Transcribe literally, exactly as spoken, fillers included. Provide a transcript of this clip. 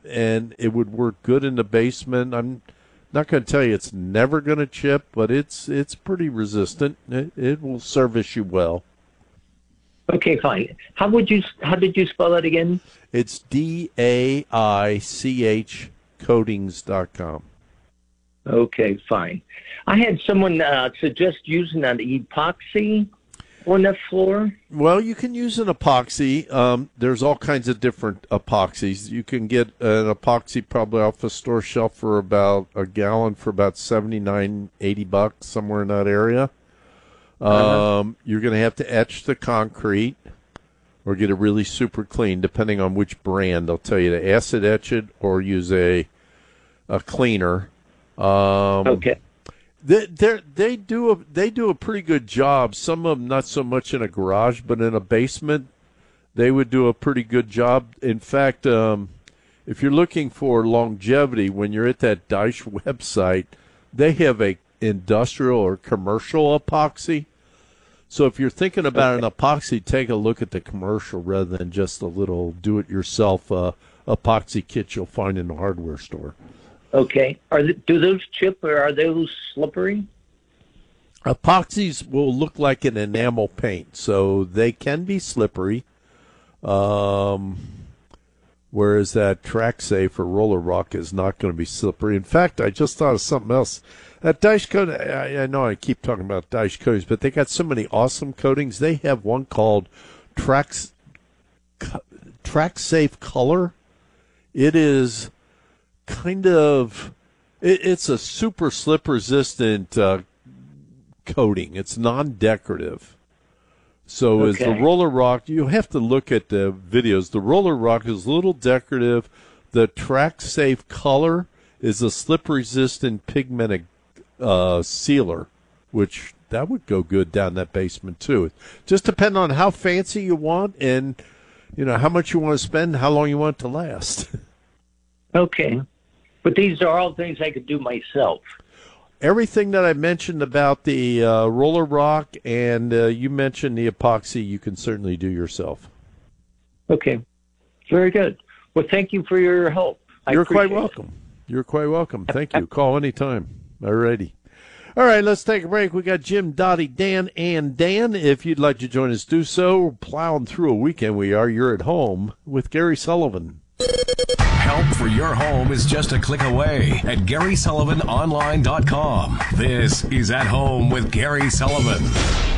and it would work good in the basement. I'm not going to tell you it's never going to chip, but it's it's pretty resistant. It, it will service you well. Okay, fine. How would you? How did you spell that again? It's D A I C H coatings dot com. Okay, fine. I had someone uh, suggest using an epoxy on the floor. Well, you can use an epoxy. Um, there's all kinds of different epoxies. You can get an epoxy probably off the store shelf for about a gallon for about seventy-nine, eighty bucks, somewhere in that area. Um, uh-huh. You're going to have to etch the concrete or get it really super clean, depending on which brand. They'll tell you to acid etch it or use a a cleaner. Um, okay. They they do a they do a pretty good job. Some of them not so much in a garage, but in a basement, they would do a pretty good job. In fact, um, if you're looking for longevity, when you're at that Daesh website, they have a industrial or commercial epoxy. So if you're thinking about okay. an epoxy, take a look at the commercial rather than just a little do-it-yourself uh, epoxy kit you'll find in the hardware store. Okay. Are the, do those chip or are those slippery? Epoxies will look like an enamel paint, so they can be slippery. Um, whereas that Track Safe or Roller Rock is not going to be slippery. In fact, I just thought of something else. That Daesh coating, I, I know I keep talking about Daesh coatings, but they got so many awesome coatings. They have one called Track, Track Safe Color. It is kind of, it, it's a super slip resistant uh, coating. It's non-decorative. So okay. As the Roller Rock, you have to look at the videos. The Roller Rock is a little decorative. The Track Safe Color is a slip resistant pigmented uh, sealer, which that would go good down that basement too. Just depend on how fancy you want and, you know, how much you want to spend, how long you want it to last. Okay. But these are all things I could do myself. Everything that I mentioned about the uh, Roller Rock and uh, you mentioned the epoxy, you can certainly do yourself. Okay. Very good. Well, thank you for your help. I You're quite it. welcome. You're quite welcome. Thank you. Call anytime. All righty. All right, let's take a break. We got Jim, Dottie, Dan, and Dan. If you'd like to join us, do so. Plowing through a weekend we are. You're at home with Gary Sullivan. Help for your home is just a click away at Gary Sullivan Online dot com. This is At Home with Gary Sullivan.